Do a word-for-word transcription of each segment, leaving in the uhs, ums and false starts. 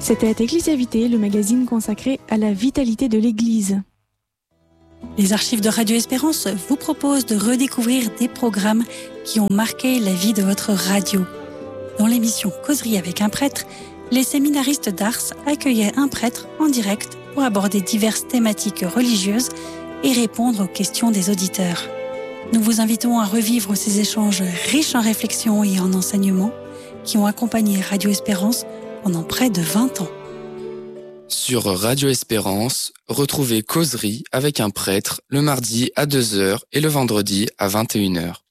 C'était Ecclesiavité, le magazine consacré à la vitalité de l'Église. Les archives de Radio Espérance vous proposent de redécouvrir des programmes qui ont marqué la vie de votre radio. Dans l'émission Causerie avec un prêtre, les séminaristes d'Ars accueillaient un prêtre en direct pour aborder diverses thématiques religieuses et répondre aux questions des auditeurs. Nous vous invitons à revivre ces échanges riches en réflexions et en enseignements qui ont accompagné Radio Espérance pendant près de vingt ans. Sur Radio Espérance, retrouvez Causerie avec un prêtre le mardi à deux heures et le vendredi à vingt et une heures.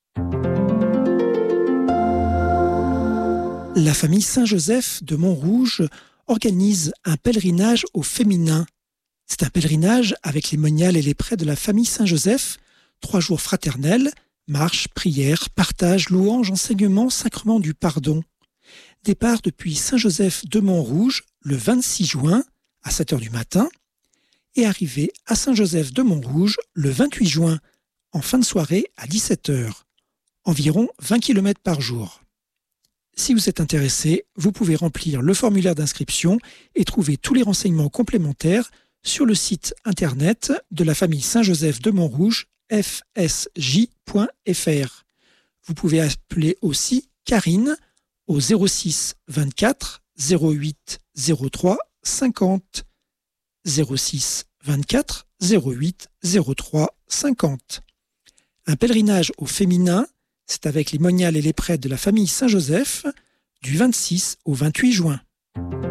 La famille Saint-Joseph de Montrouge organise un pèlerinage au féminin. C'est un pèlerinage avec les moniales et les prêts de la famille Saint-Joseph, trois jours fraternels, marche, prière, partage, louange, enseignement, sacrement du pardon. Départ depuis Saint-Joseph de Montrouge le vingt-six juin à sept heures du matin et arrivée à Saint-Joseph de Montrouge le vingt-huit juin en fin de soirée à dix-sept heures. Environ vingt kilomètres par jour. Si vous êtes intéressé, vous pouvez remplir le formulaire d'inscription et trouver tous les renseignements complémentaires sur le site internet de la famille Saint-Joseph de Montrouge, f s j point f r. Vous pouvez appeler aussi Karine au zéro six vingt-quatre zéro huit zéro trois cinquante. zéro six vingt-quatre zéro huit zéro trois cinquante. Un pèlerinage au féminin, c'est avec les moniales et les prêtres de la famille Saint-Joseph du vingt-six au vingt-huit juin.